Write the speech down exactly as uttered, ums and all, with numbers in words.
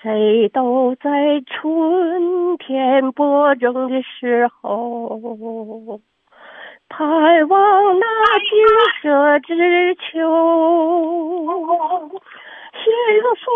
谁都在春天播种的时候盼望那金色之秋。